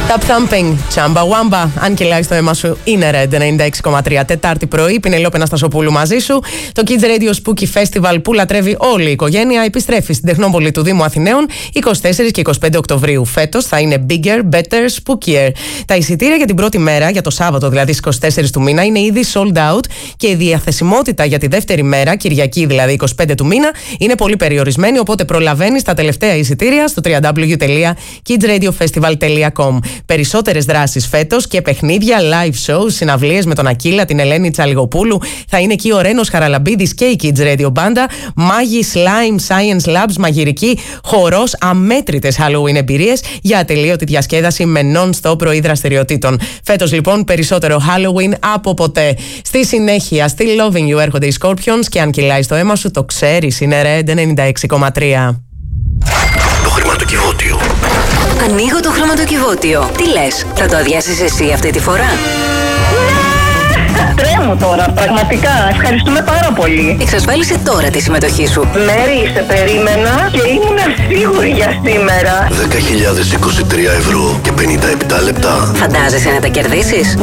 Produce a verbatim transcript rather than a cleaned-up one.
Tap Thumping, Chamba Wamba. Αν κυλάει στο αίμα σου, είναι Red ενενήντα έξι κόμμα τρία. Τετάρτη πρωί, Πινελόπη Αναστασοπούλου μαζί σου. Το Kids Radio Spooky Festival που λατρεύει όλη η οικογένεια επιστρέφει στην Τεχνόπολη του Δήμου Αθηναίων είκοσι τέσσερις και είκοσι πέντε Οκτωβρίου. Φέτος θα είναι bigger, better, spookier. Τα εισιτήρια για την πρώτη μέρα, για το Σάββατο δηλαδή στις είκοσι τέσσερις του μήνα, είναι ήδη sold out και η διαθεσιμότητα για τη δεύτερη μέρα, Κυριακή δηλαδή είκοσι πέντε του μήνα, είναι πολύ περιορισμένη. Οπότε προλαβαίνεις τα τελευταία εισιτήρια στο double-u double-u double-u τελεία kids radio festival τελεία com. Περισσότερες δράσεις φέτος και παιχνίδια, live shows, συναυλίες με τον Ακύλα, την Ελένη Τσαλιγοπούλου. Θα είναι εκεί ο Ρένος Χαραλαμπίδης και η Kids Radio Banda. Μάγοι, slime, science labs, μαγειρική, χορός, αμέτρητες Halloween εμπειρίες για ατελείωτη διασκέδαση με non-stop πρωί δραστηριοτήτων. Φέτος λοιπόν περισσότερο Halloween από ποτέ. Στη συνέχεια, στη Loving You έρχονται οι Scorpions και αν κυλάει στο αίμα σου, το ξέρεις, είναι Red ενενήντα έξι κόμμα τρία. Το χρηματοκιβώτιο. Ανοίγω το χρηματοκιβώτιο. Τι λες, θα το αδειάσεις εσύ αυτή τη φορά? Τρέμω τώρα, πραγματικά. Ευχαριστούμε πάρα πολύ. Εξασφάλισε τώρα τη συμμετοχή σου. Μέρη, σε περίμενα και ήμουν σίγουρη για σήμερα. δέκα χιλιάδες είκοσι τρία ευρώ και πενήντα επτά λεπτά. Φαντάζεσαι να τα κερδίσεις?